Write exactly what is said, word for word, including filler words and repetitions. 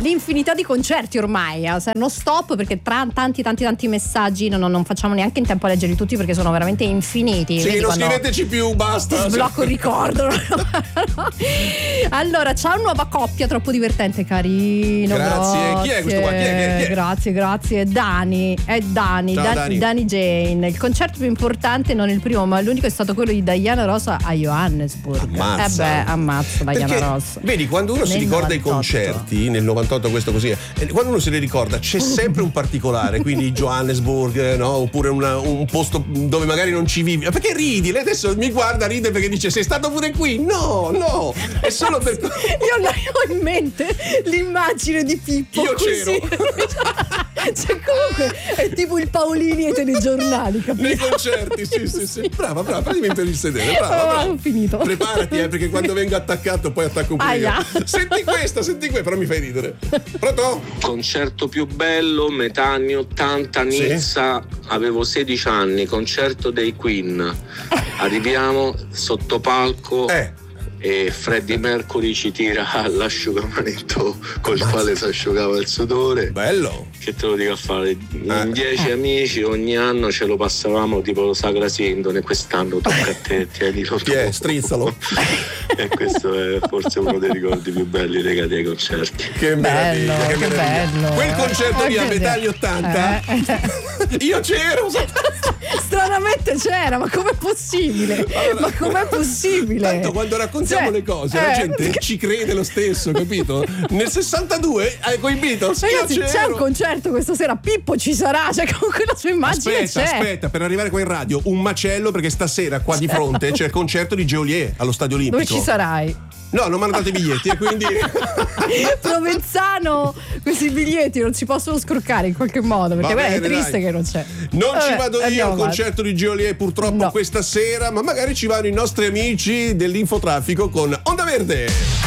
l'infinità di concerti ormai, eh, non stop, perché tra tanti tanti tanti messaggi non, non facciamo neanche in tempo a leggerli tutti perché sono veramente infiniti. Sì, Vedi non quando scriveteci più, basta. sblocco il ricordo. Allora, c'è una nuova coppia troppo divertente, carino. Grazie. Chi è questo qua? Chi è? Chi è? Chi è? Grazie, grazie. Dani, è Dani, Ciao, Dan- Dani. Dani Jane. Il concerto più importante, non il primo, ma l'unico, è stato quello di Diana Ross a Johannesburg. Ammazza. Eh beh, ammazza Diana Perché, Ross. vedi, quando uno si Nel ricorda i novantotto. concerti nel novantotto, questo così è, e quando uno se li ricorda c'è sempre un particolare, quindi Johannesburg, eh, no? Oppure una- un posto dove magari non ci vivi. Ma perché ridi? Lei adesso mi guarda, ride perché dice: sei stato pure qui? No, no, è solo per. Io la- ho in mente l'immagine di Pippo Io così. c'ero. Cioè, comunque è tipo il Paolini ai telegiornali, capito? Nei concerti, sì, sì, sì. Brava, brava, prendimi per il sedere. Brava, Oh, brava. ho finito. Preparati, eh, perché quando vengo attaccato poi attacco pure io. Aia. Senti questa, senti questa, però mi fai ridere. Pronto? Concerto più bello, metà anni ottanta, Nizza, avevo sedici anni, concerto dei Queen. Arriviamo sotto palco Eh. e Freddie Mercury ci tira l'asciugamanetto col quale si asciugava il sudore. Bello. Che te lo dico a fare? In Eh. dieci amici ogni anno ce lo passavamo tipo Sagra Sindone, quest'anno tocca a te, tienilo tu. Chi è? Strizzalo. E questo è forse uno dei ricordi più belli legati ai concerti. Che meraviglia, Bello, che che meraviglia. bello. Quel concerto lì a Eh, metà anni ottanta. Eh. Io c'ero. Stranamente c'era, ma com'è possibile? Ma com'è possibile? Tanto quando raccontiamo Cioè, le cose la eh, gente ci crede lo stesso, capito? Nel sessantadue eh, con i Beatles Ragazzi, io c'è c'ero. un concerto questa sera, Pippo ci sarà, cioè comunque la sua immagine Aspetta, c'è. aspetta, per arrivare qua in radio un macello, perché stasera qua di fronte c'è il concerto di Geolier allo Stadio Olimpico. Dove ci sarai? No, non mi hanno dato i biglietti e quindi Provenzano, questi biglietti non si possono scroccare in qualche modo, perché Va beh, è bene, triste dai. che non c'è. non Vabbè, ci vado io andiamo al avanti. concerto di Geolier purtroppo No. questa sera, ma magari ci vanno i nostri amici dell'infotraffico con Onda Verde.